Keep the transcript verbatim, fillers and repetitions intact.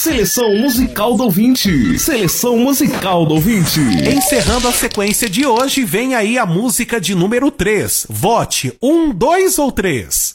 Seleção musical do ouvinte. Seleção musical do ouvinte. Encerrando a sequência de hoje, vem aí a música de número três. Vote um, dois ou três.